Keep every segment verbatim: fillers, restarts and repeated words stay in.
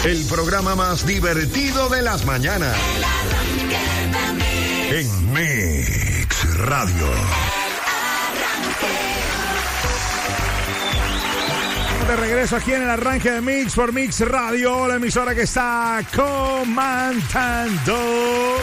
el programa más divertido de las mañanas. En Mix Radio. De regreso aquí en el arranque de Mix por Mix Radio, la emisora que está comandando.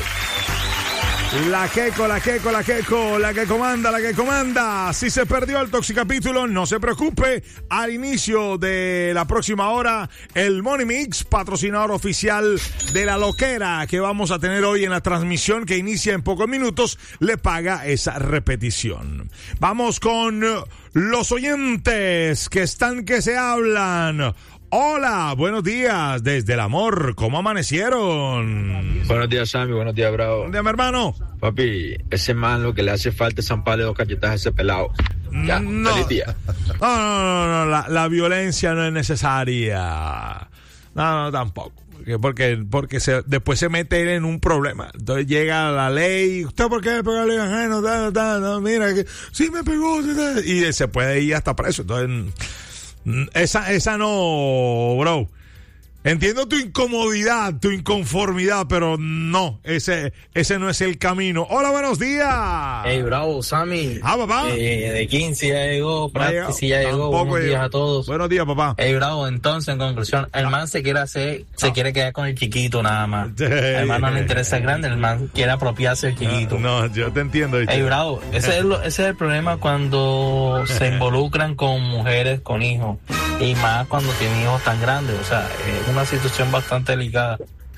La Queco, la Queco, la Queco, la que comanda, la que comanda. Si se perdió el Toxicapítulo, no se preocupe. Al inicio de la próxima hora, el Money Mix, patrocinador oficial de La Loquera, que vamos a tener hoy en la transmisión que inicia en pocos minutos, le paga esa repetición. Vamos con los oyentes que están que se hablan. Hola, buenos días desde el amor, ¿cómo amanecieron? Buenos días, Sammy, buenos días, Bravo. Buenos días, mi hermano. Papi, ese man lo que le hace falta es zamparle dos cachetas a ese pelado. Ya, no. feliz día. No, no, no, no, la, la violencia no es necesaria. No, no, tampoco. Porque, porque, porque se, después se mete él en un problema. Entonces llega la ley. ¿Usted por qué me pegó al ajeno? No, no, no, mira, que sí me pegó. Y se puede ir hasta preso. Entonces... Esa, esa no, bro. Entiendo tu incomodidad, tu inconformidad, pero no, ese, ese no es el camino. Hola, buenos días. Hey, Bravo, Sammy. Ah, papá. Eh, de quince ya llegó, Practice ya llegó. Buenos días a todos. Buenos días, papá. Hey, Bravo, entonces, en conclusión, el man se quiere hacer, se ah. quiere quedar con el chiquito nada más. El man no le interesa el grande, el man quiere apropiarse del chiquito. No, no, yo te entiendo. Hey, Bravo, ese es, lo, ese es el problema cuando se involucran con mujeres, con hijos. Y más cuando tienen hijos tan grandes, o sea, es una situación bastante delicada.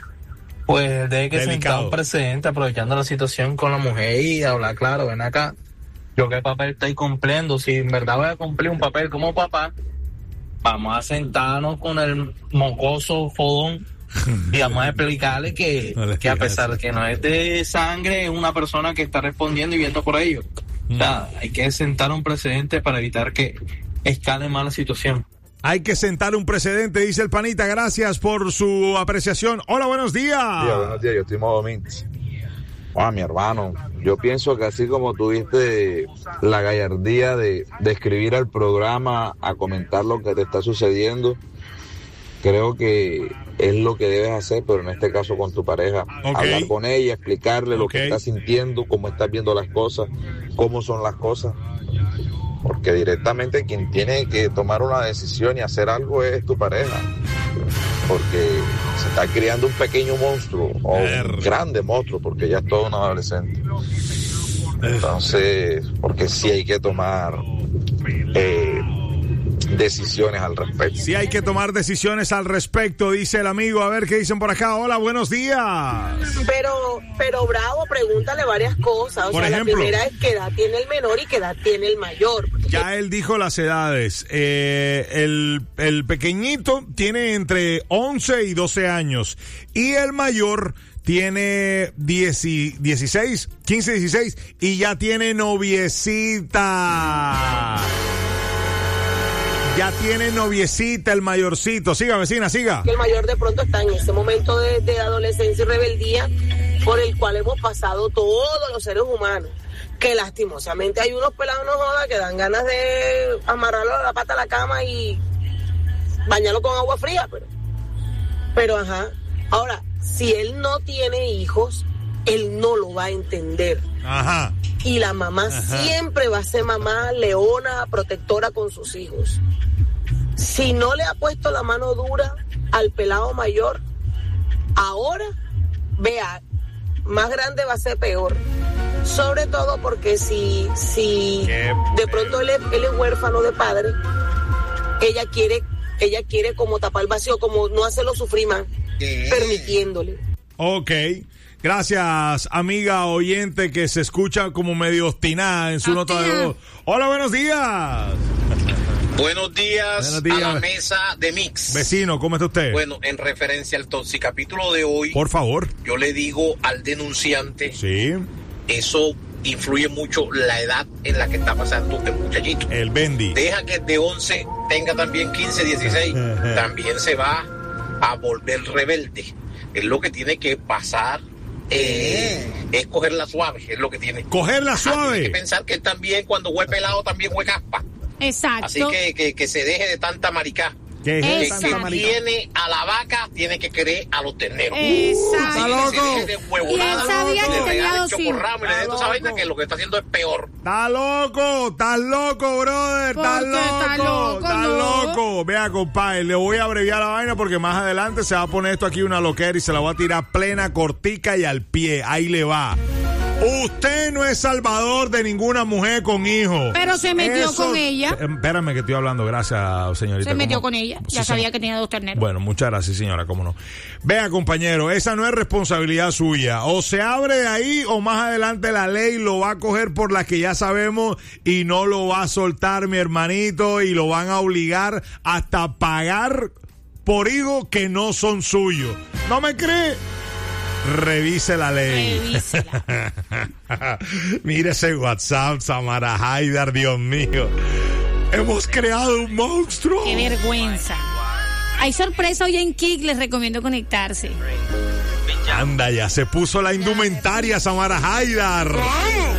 Pues debe que sentar un precedente aprovechando la situación con la mujer y hablar claro, ven acá, yo qué papel estoy cumpliendo, si en verdad voy a cumplir un papel como papá, vamos a sentarnos con el mocoso fodón y vamos a explicarle que, no que a pesar de que no es de sangre, es una persona que está respondiendo y viendo por ello. O sea, hay que sentar un precedente para evitar que escale más la situación. Hay que sentar un precedente, dice el panita. Gracias por su apreciación. Hola, buenos días. Sí, buenos días, yo estoy modo Mix. Ah, mi hermano, yo pienso que así como tuviste la gallardía de, de escribir al programa a comentar lo que te está sucediendo, creo que es lo que debes hacer, pero en este caso con tu pareja. Okay. Hablar con ella, explicarle okay. lo que estás sintiendo, cómo estás viendo las cosas, cómo son las cosas. Porque directamente quien tiene que tomar una decisión y hacer algo es tu pareja. Porque se está creando un pequeño monstruo, o un grande monstruo, porque ya es todo un adolescente. Entonces, porque sí hay que tomar eh, decisiones al respecto. Sí hay que tomar decisiones al respecto, dice el amigo. A ver qué dicen por acá. Hola, buenos días. Pero, pero Bravo, pregúntale varias cosas. O por sea, ejemplo, la primera es qué edad tiene el menor y qué edad tiene el mayor. Ya él dijo las edades. Eh, el, el pequeñito tiene entre once y doce años. Y el mayor tiene diez, dieciséis, quince, dieciséis. Y ya tiene noviecita. Ya tiene noviecita el mayorcito. Siga, vecina, siga. El mayor de pronto está en ese momento de, de adolescencia y rebeldía por el cual hemos pasado todos los seres humanos. Que lastimosamente hay unos pelados no joda que dan ganas de amarrarlo a la pata a la cama y bañarlo con agua fría, pero, pero ajá. Ahora, si él no tiene hijos, él no lo va a entender. Ajá. Y la mamá ajá. siempre va a ser mamá leona, protectora con sus hijos. Si no le ha puesto la mano dura al pelado mayor, ahora, vea, más grande va a ser peor. Sobre todo porque si, si de pronto él es, él es huérfano de padre, ella quiere, ella quiere como tapar el vacío, como no hacerlo sufrir más, permitiéndole. Ok, gracias, amiga oyente que se escucha como medio obstinada en su Hostia. nota de voz. Hola, buenos días. Buenos días, buenos días a la mesa de Mix. Vecino, ¿cómo está usted? Bueno, en referencia al Toxicapítulo de hoy, por favor, yo le digo al denunciante, sí, eso influye mucho la edad en la que está pasando el muchachito. El Bendy. Deja que de once tenga también quince, dieciséis, también se va a volver rebelde. Es lo que tiene que pasar, eh, es cogerla suave, es lo que tiene. Cogerla suave. Ah, tiene que pensar que él también, cuando fue pelado, también fue caspa. Exacto. Así que, que, que se deje de tanta maricá. ¿Qué es Que esa quien tanta marica? tiene a la vaca tiene que querer a los terneros. Exacto. ¡Está loco! Se deje de huevonada, Y él sabía le que tenía regalen dos hijos. chocorramo y le den toda esa Está vaina loco. que lo que está haciendo es peor. ¡Estás loco! ¡Estás loco, brother! ¡Estás ¿Por qué loco! estás loco? ¡Estás No. loco! Vea, compadre, le voy a abreviar la vaina porque más adelante se va a poner esto aquí una loquera y se la voy a tirar plena, cortica y al pie. Ahí le va. Usted no es salvador de ninguna mujer con hijos. Pero se metió con ella. Eh, Espérame que estoy hablando, gracias, señorita. Se metió ¿Cómo? con ella. Sí, Ya sí. sabía que tenía dos terneros. Bueno, muchas gracias, señora, cómo no. Vea, compañero, esa no es responsabilidad suya. O se abre de ahí o más adelante la ley lo va a coger por las que ya sabemos y no lo va a soltar, mi hermanito, y lo van a obligar hasta pagar por hijos que no son suyos. ¿No me cree? Revise la ley. Revísela. Mire ese WhatsApp, Samara Haidar, Dios mío. Hemos creado un monstruo. Qué vergüenza. Hay sorpresa hoy en Kik, les recomiendo conectarse. Anda, ya se puso la indumentaria, Samara Haidar.